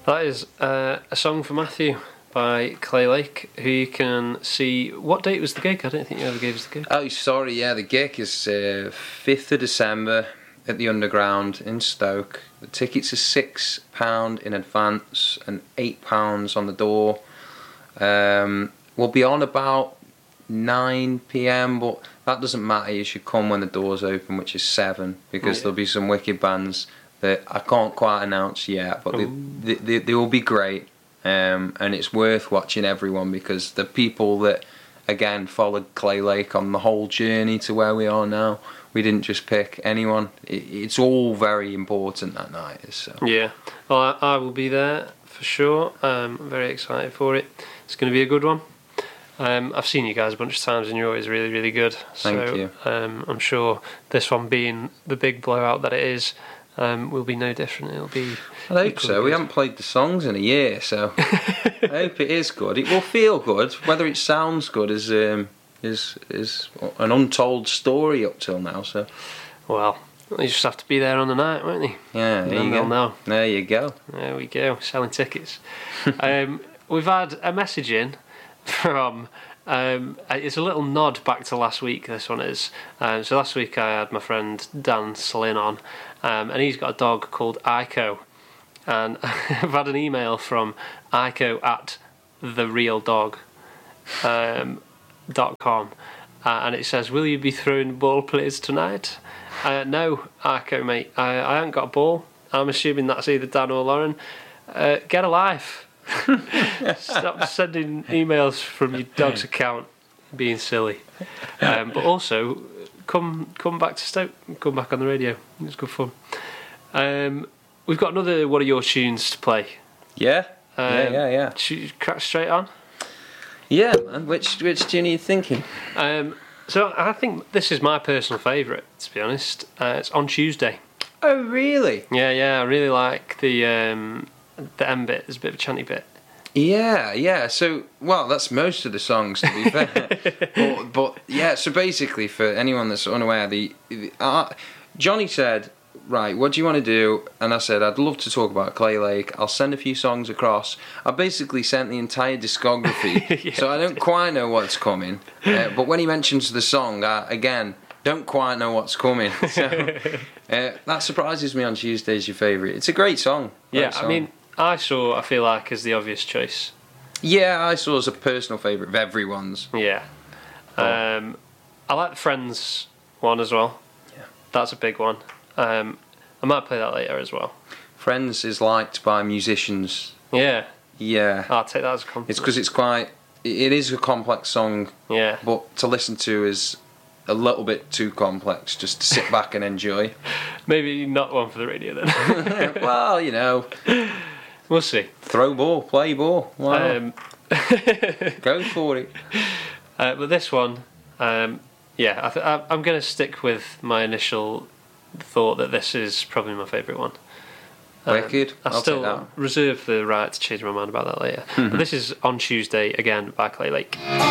That is a song for Matthew by Clay Lake, who you can see. What date was the gig? I don't think you ever gave us the gig. Oh, sorry, yeah, the gig is 5th of December at the Underground in Stoke. The tickets are £6 in advance and £8 on the door. We'll be on about 9 PM, but that doesn't matter. You should come when the doors open, which is 7, because there'll be some wicked bands that I can't quite announce yet, but they will be great. And it's worth watching everyone, because the people that, again, followed Clay Lake on the whole journey to where we are now. We didn't just pick anyone. It's all very important that night. So. Yeah, well, I will be there for sure. I'm very excited for it. It's going to be a good one. I've seen you guys a bunch of times and you're always really, really good. Thank you. I'm sure this one, being the big blowout that it is, will be no different. It'll be. I hope so. Good. We haven't played the songs in a year, so I hope it is good. It will feel good. Whether it sounds good is an untold story up till now. So, well, you just have to be there on the night, won't you? Yeah, there you go. Know. There you go. There we go. Selling tickets. We've had a message in from. It's a little nod back to last week. This one is. So last week I had my friend Dan Slynn on, and he's got a dog called Aiko, and I've had an email from Aiko at therealdog.com, and it says, "Will you be throwing the ball, please, tonight?" No, Aiko, mate. I haven't got a ball. I'm assuming that's either Dan or Lauren. Get a life. Stop sending emails from your dog's account, being silly. But also, come back to Stoke, come back on the radio. It's good fun. We've got another one of your tunes to play. Yeah. Should you crack straight on? Yeah, man. Which tune are you thinking? So I think this is my personal favourite, to be honest. It's On Tuesday. Oh, really? Yeah. I really like the end bit. There's a bit of a chanty bit. Yeah. So, well, that's most of the songs, to be fair. but yeah. So basically, for anyone that's unaware, Johnny said, "Right, what do you want to do?" And I said, "I'd love to talk about Clay Lake. I'll send a few songs across." I basically sent the entire discography, yeah. So I don't quite know what's coming. But when he mentions the song, I, again, don't quite know what's coming. So that surprises me. On Tuesday's your favourite. It's a great song. Great song. I mean, I feel like, is the obvious choice. Yeah, I saw as a personal favourite of everyone's. Yeah. I like the Friends one as well. Yeah. That's a big one. I might play that later as well. Friends is liked by musicians. Yeah. Yeah. I'll take that as a compliment. It's because it is a complex song. Yeah. But to listen to is a little bit too complex just to sit back and enjoy. Maybe not one for the radio then. Well, you know. We'll see. Throw ball, play ball. Wow. Go for it. But this one, I'm going to stick with my initial thought that this is probably my favourite one. Wicked. I still reserve the right to change my mind about that later. But this is On Tuesday, again, by Clay Lake.